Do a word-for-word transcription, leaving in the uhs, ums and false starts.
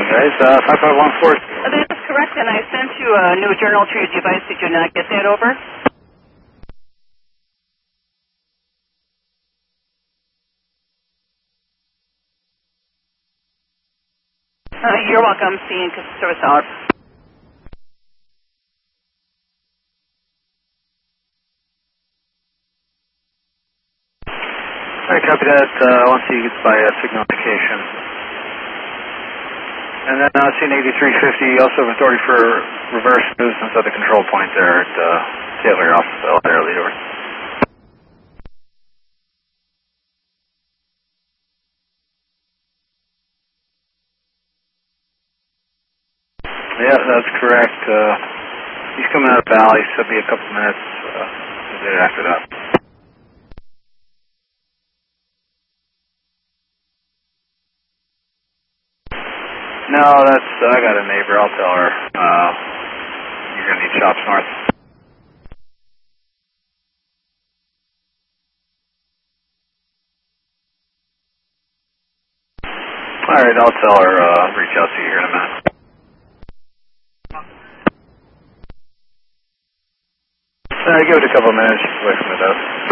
guys. Uh, five five one four. Uh, that is correct, and I sent you a new journal to your device. Did you not get that over? Uh, you're welcome. Seeing service out. All right, copy that. Uh, once he gets by uh, signal indication. And then uh, scene eighty-three fifty, also have authority for reverse nuisance at the control point there at uh, Taylor off the L lead over. Yeah, that's correct. Uh, he's coming out of Valley, so it'll be a couple minutes uh, after that. No, that's, uh, I got a neighbor, I'll tell her, uh, you're going to need shops north. Alright, I'll tell her, uh, reach out to you here in a minute. Uh, give it a couple of minutes, just wait for the dust.